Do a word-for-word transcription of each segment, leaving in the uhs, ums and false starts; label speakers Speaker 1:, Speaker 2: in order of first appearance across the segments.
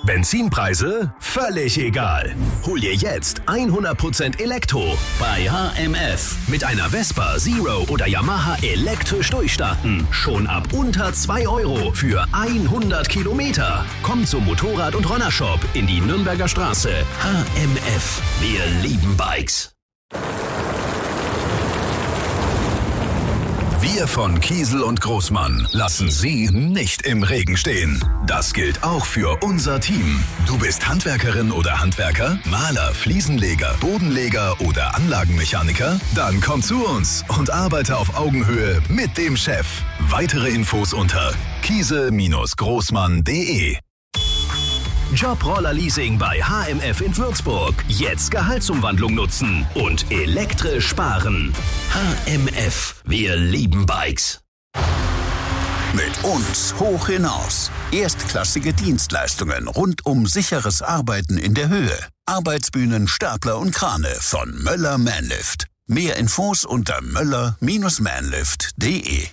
Speaker 1: Benzinpreise? Völlig egal. Hol dir jetzt hundert Prozent Elektro bei H M F. Mit einer Vespa, Zero oder Yamaha elektrisch durchstarten. Schon ab unter zwei Euro für hundert Kilometer. Komm zum Motorrad- und Rollershop in die Nürnberger Straße. H M F. Wir lieben Bikes. Wir von Kiesel und Großmann lassen Sie nicht im Regen stehen. Das gilt auch für unser Team. Du bist Handwerkerin oder Handwerker, Maler, Fliesenleger, Bodenleger oder Anlagenmechaniker? Dann komm zu uns und arbeite auf Augenhöhe mit dem Chef. Weitere Infos unter kiesel Großmann punkt de. Job-Roller-Leasing bei H M F in Würzburg. Jetzt Gehaltsumwandlung nutzen und elektrisch sparen. H M F. Wir lieben Bikes.
Speaker 2: Mit uns hoch hinaus. Erstklassige Dienstleistungen rund um sicheres Arbeiten in der Höhe. Arbeitsbühnen, Stapler und Krane von Möller Manlift. Mehr Infos unter möller Manlift punkt de.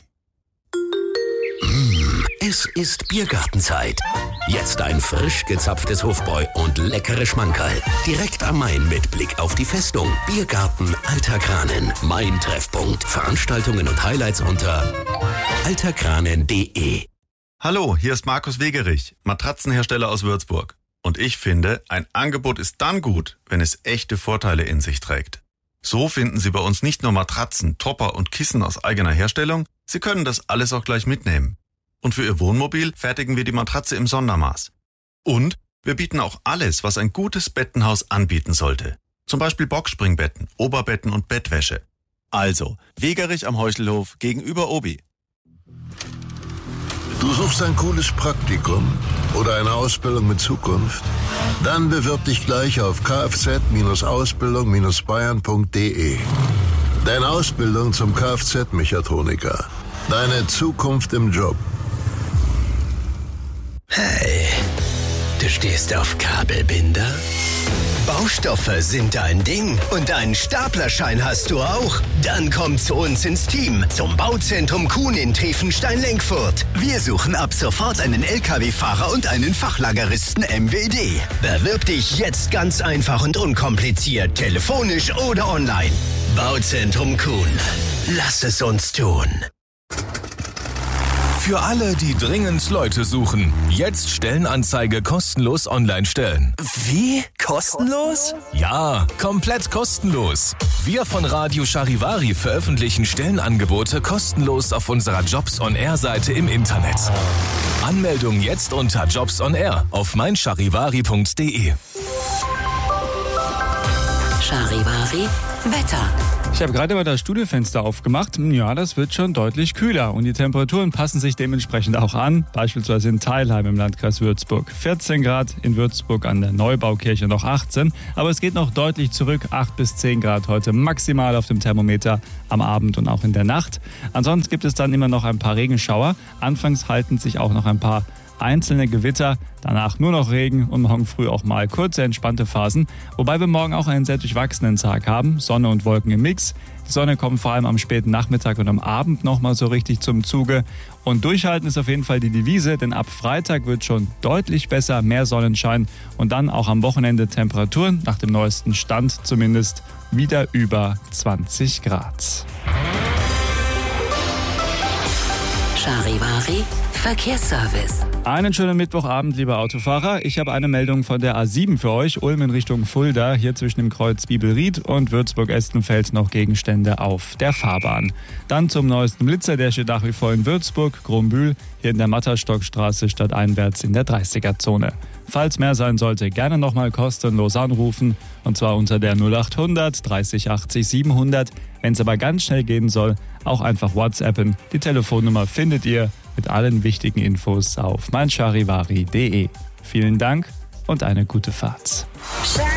Speaker 1: Mmh, es ist Biergartenzeit. Jetzt ein frisch gezapftes Hofbräu und leckere Schmankerl. Direkt am Main mit Blick auf die Festung. Biergarten Alter Kranen. Mein Treffpunkt. Veranstaltungen und Highlights unter alterkranen punkt de.
Speaker 3: Hallo, hier ist Markus Wegerich, Matratzenhersteller aus Würzburg. Und ich finde, ein Angebot ist dann gut, wenn es echte Vorteile in sich trägt. So finden Sie bei uns nicht nur Matratzen, Topper und Kissen aus eigener Herstellung, Sie können das alles auch gleich mitnehmen. Und für Ihr Wohnmobil fertigen wir die Matratze im Sondermaß. Und wir bieten auch alles, was ein gutes Bettenhaus anbieten sollte. Zum Beispiel Boxspringbetten, Oberbetten und Bettwäsche. Also, Wegerich am Heuchelhof gegenüber Obi.
Speaker 4: Du suchst ein cooles Praktikum oder eine Ausbildung mit Zukunft? Dann bewirb dich gleich auf kfz Ausbildung Bayern punkt de. Deine Ausbildung zum Kfz-Mechatroniker. Deine Zukunft im Job.
Speaker 5: Hey, du stehst auf Kabelbinder? Baustoffe sind dein Ding und einen Staplerschein hast du auch? Dann komm zu uns ins Team, zum Bauzentrum Kuhn in Triefenstein-Lenkfurt. Wir suchen ab sofort einen L K W-Fahrer und einen Fachlageristen M W D. Bewirb dich jetzt ganz einfach und unkompliziert, telefonisch oder online. Bauzentrum Kuhn. Lass es uns tun.
Speaker 6: Für alle, die dringend Leute suchen. Jetzt Stellenanzeige kostenlos online stellen.
Speaker 5: Wie? Kostenlos?
Speaker 6: Ja, komplett kostenlos. Wir von Radio Charivari veröffentlichen Stellenangebote kostenlos auf unserer Jobs on Air Seite im Internet. Anmeldung jetzt unter Jobs on Air auf mein charivari punkt de.
Speaker 7: Charivari Wetter.
Speaker 8: Ich habe gerade mal das Studiofenster aufgemacht. Ja, das wird schon deutlich kühler und die Temperaturen passen sich dementsprechend auch an. Beispielsweise in Teilheim im Landkreis Würzburg. vierzehn Grad, in Würzburg an der Neubaukirche noch achtzehn. Aber es geht noch deutlich zurück. acht bis zehn Grad heute maximal auf dem Thermometer am Abend und auch in der Nacht. Ansonsten gibt es dann immer noch ein paar Regenschauer. Anfangs halten sich auch noch ein paar einzelne Gewitter, danach nur noch Regen und morgen früh auch mal kurze, entspannte Phasen. Wobei wir morgen auch einen sehr durchwachsenen Tag haben, Sonne und Wolken im Mix. Die Sonne kommt vor allem am späten Nachmittag und am Abend nochmal so richtig zum Zuge. Und durchhalten ist auf jeden Fall die Devise, denn ab Freitag wird schon deutlich besser, mehr Sonnenschein und dann auch am Wochenende Temperaturen, nach dem neuesten Stand zumindest, wieder über zwanzig Grad.
Speaker 7: Charivari Verkehrsservice.
Speaker 8: Einen schönen Mittwochabend, liebe Autofahrer. Ich habe eine Meldung von der A sieben für euch. Ulm in Richtung Fulda. Hier zwischen dem Kreuz Bibelried und Würzburg-Estenfeld noch Gegenstände auf der Fahrbahn. Dann zum neuesten Blitzer. Der steht nach wie vor in Würzburg, Grombühl, hier in der Matterstockstraße stadteinwärts in der dreißiger-Zone. Falls mehr sein sollte, gerne nochmal kostenlos anrufen. Und zwar unter der null acht hundert dreißig achtzig siebenhundert. Wenn es aber ganz schnell gehen soll, auch einfach WhatsAppen. Die Telefonnummer findet ihr mit allen wichtigen Infos auf mein charivari punkt de. Vielen Dank und eine gute Fahrt.